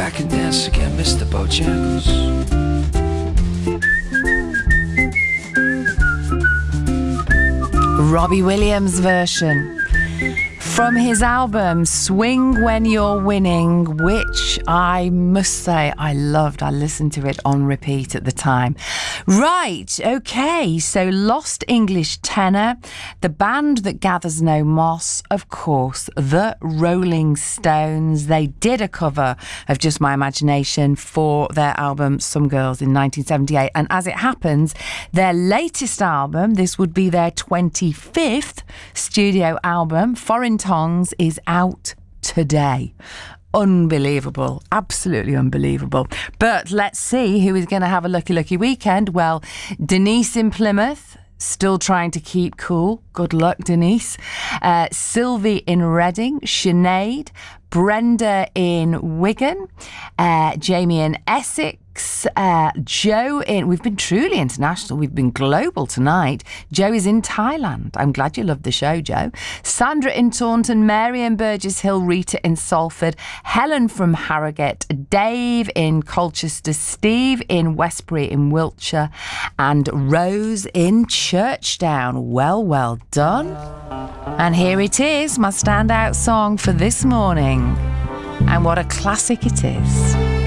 back and dance again, Mr. Bojangles. Robbie Williams version from his album Swing When You're Winning, which I must say I loved. I listened to it on repeat at the time. Right, okay, so Lost English Tenor, the band that gathers no moss, of course, the Rolling Stones. They did a cover of Just My Imagination for their album Some Girls in 1978, and as it happens, their latest album, this would be their 25th studio album, Foreign Tongues, is out today. Unbelievable, absolutely unbelievable. But let's see who is going to have a lucky weekend. Well, Denise in Plymouth, still trying to keep cool. Good luck, Denise. Sylvie in Reading, Sinead, Brenda in Wigan, Jamie in Essex, Joe in... We've been truly international. We've been global tonight. Joe is in Thailand. I'm glad you loved the show, Joe. Sandra in Taunton, Mary in Burgess Hill, Rita in Salford, Helen from Harrogate, Dave in Colchester, Steve in Westbury in Wiltshire, and Rose in Churchdown. Well done. And here it is, my standout song for this morning. And what a classic it is.